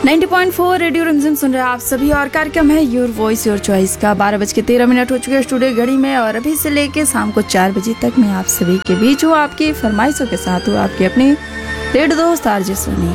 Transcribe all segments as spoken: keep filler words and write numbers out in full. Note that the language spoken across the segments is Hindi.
नब्बे पॉइंट चार रेडियो रिमझिम सुन रहे हैं आप सभी और कार्यक्रम है योर वॉइस योर चॉइस का। बारह बज के तेरह मिनट हो चुके हैं स्टूडियो घड़ी में और अभी से लेके शाम को चार बजे तक मैं आप सभी के बीच हूँ, आपकी फरमाइशों के साथ हूँ, आपकी अपनी रेडियो दोस्त आरजे सोनी।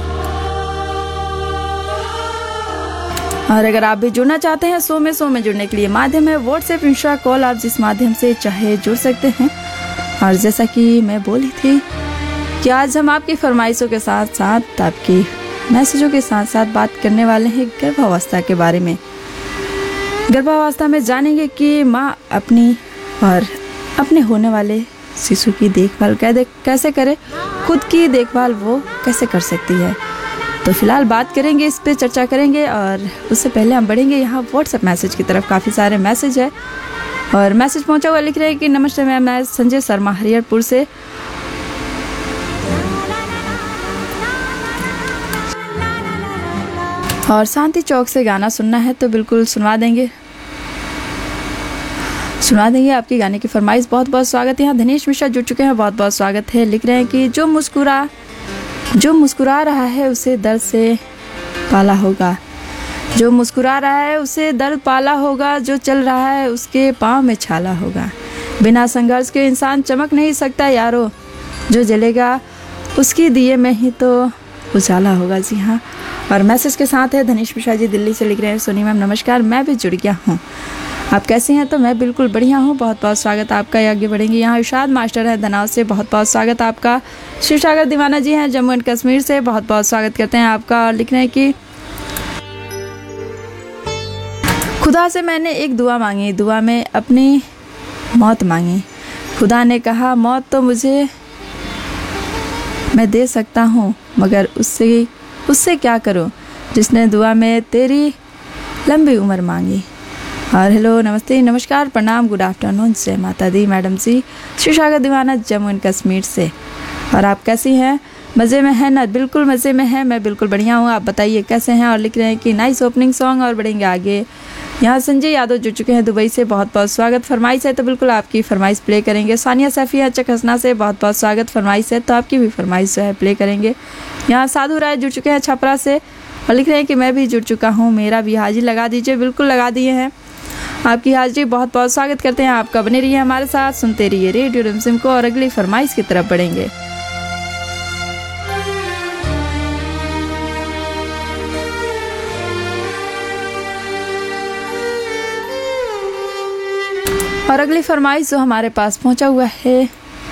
और अगर आप भी जुड़ना चाहते हैं शो में शो में जुड़ने के लिए माध्यम है व्हाट्सएप, इंस्टा, कॉल, आप जिस माध्यम से चाहे जुड़ सकते हैं। और जैसा कि मैं बोली थी कि आज हम आपकी फरमाइशों के साथ साथ आपकी मैसेजों के साथ साथ बात करने वाले हैं गर्भावस्था के बारे में। गर्भावस्था में जानेंगे कि माँ अपनी और अपने होने वाले शिशु की देखभाल कैसे करे, खुद की देखभाल वो कैसे कर सकती है। तो फिलहाल बात करेंगे, इस पे चर्चा करेंगे। और उससे पहले हम बढ़ेंगे यहाँ व्हाट्सएप मैसेज की तरफ। काफ़ी सारे मैसेज है और मैसेज पहुँचा हुआ लिख रहे हैं कि नमस्ते मैम, मैं संजय शर्मा हरिहरपुर से और शांति चौक से गाना सुनना है तो बिल्कुल सुनवा देंगे सुनवा देंगे आपकी गाने की फरमाइश। बहुत बहुत स्वागत है। यहाँ धनेश मिश्रा जुड़ चुके हैं, बहुत बहुत स्वागत है। लिख रहे हैं कि जो मुस्कुरा जो मुस्कुरा रहा है उसे दर्द से पाला होगा, जो मुस्कुरा रहा है उसे दर्द पाला होगा, जो चल रहा है उसके पाँव में छाला होगा। बिना संघर्ष के इंसान चमक नहीं सकता यारो, जो जलेगा उसकी दिए में ही तो उजाला होगा। जी हाँ। और मैसेज के साथ है धनेश मिश्रा जी दिल्ली से लिख रहे हैं, सोनी मैम नमस्कार, मैं भी जुड़ गया हूँ, आप कैसे हैं? तो मैं बिल्कुल बढ़िया हूँ, बहुत बहुत स्वागत आपका। आगे बढ़ेंगे। यहाँ इरशाद मास्टर है धनाव से, बहुत बहुत स्वागत आपका। शिव सागर दीवाना जी हैं जम्मू एंड कश्मीर से, बहुत बहुत स्वागत करते हैं आपका। और लिख रहे हैं कि खुदा से मैंने एक दुआ मांगी, दुआ में अपनी मौत मांगी। खुदा ने कहा मौत तो मुझे मैं दे सकता हूँ, मगर उससे उससे क्या करूं जिसने दुआ में तेरी लंबी उम्र मांगी। और हेलो, नमस्ते, नमस्कार, प्रणाम, गुड आफ्टरनून, जय माता दी मैडम जी, शिव सागर दीवाना जम्मू एंड कश्मीर से। और आप कैसी हैं? मज़े में हैं ना? बिल्कुल मज़े में हैं, मैं बिल्कुल बढ़िया हूँ, आप बताइए कैसे हैं? और लिख रहे हैं कि नाइस ओपनिंग सॉन्ग। और बढ़ेंगे आगे। यहाँ संजय यादव जुड़ चुके हैं दुबई से, बहुत बहुत स्वागत। फरमाइश है तो बिल्कुल आपकी फरमाइश प्ले करेंगे। सानिया सैफिया चक हसना से, बहुत बहुत स्वागत। फरमाइश है तो आपकी भी फरमाइश जो है प्ले करेंगे। यहाँ साधु राय जुड़ चुके हैं छपरा से और लिख रहे हैं कि मैं भी जुड़ चुका हूँ, मेरा भी हाजिरी लगा दीजिए। बिल्कुल लगा दिए हैं, आपकी हाजिरी, बहुत बहुत स्वागत करते हैं आपका। बने रहिए हमारे साथ, सुनते रहिए रेडियो रिमझिम को। और अगली फरमाइश की तरफ बढ़ेंगे। और अगली फरमाइश जो हमारे पास पहुंचा हुआ है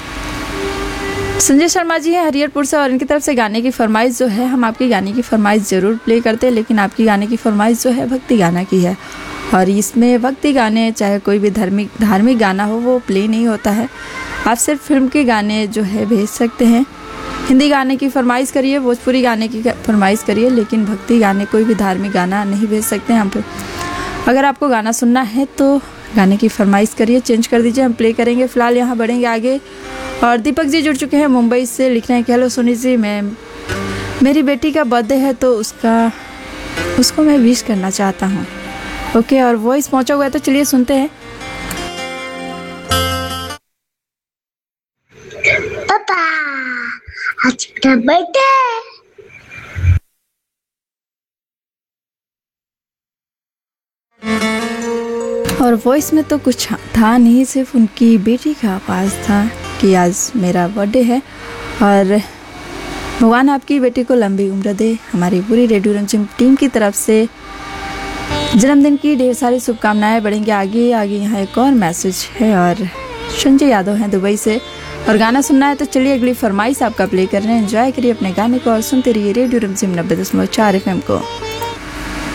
संजय शर्मा जी हैं हरिहरपुर से और इनकी तरफ से गाने की फरमाइश जो है, हम आपकी गाने की फरमाइश ज़रूर प्ले करते हैं, लेकिन आपकी गाने की फरमाइश जो है भक्ति गाना की है। और इसमें भक्ति गाने चाहे कोई भी धार्मिक धार्मिक गाना हो वो प्ले नहीं होता है। आप सिर्फ फिल्म के गाने जो है भेज सकते हैं। हिंदी गाने की फरमाइश करिए, भोजपुरी गाने की फरमाइश करिए, लेकिन भक्ति गाने कोई भी धार्मिक गाना नहीं भेज सकते हैं हम पे। अगर आपको गाना सुनना है तो गाने की फरमाइश करिए, चेंज कर दीजिए, हम प्ले करेंगे। फिलहाल यहाँ बढ़ेंगे आगे। और दीपक जी जुड़ चुके हैं मुंबई से, लिख रहे हैं कि हेलो सोनी जी, मैं मेरी बेटी का बर्थडे है तो उसका उसको मैं विश करना चाहता हूँ। ओके, और वॉइस पहुँचा हुआ है तो चलिए सुनते हैं। पापा आज मेरा बर्थडे। और वॉइस में तो कुछ था नहीं, सिर्फ उनकी बेटी का आवाज़ था कि आज मेरा बर्थडे है और भगवान आपकी बेटी को लंबी उम्र दे। हमारी पूरी रेडियो रिमझिम टीम की तरफ से जन्मदिन की ढेर सारी शुभकामनाएं। बढ़ेंगे आगे। आगे यहाँ एक और मैसेज है और संजय यादव हैं दुबई से और गाना सुनना है तो चलिए अगली फरमाइश आपका प्ले कर रहे हैं। एंजॉय करिए अपने गाने को और सुनते रहिए रेडियो रिमझिम नब्बे दशमलव चार एफ एम को।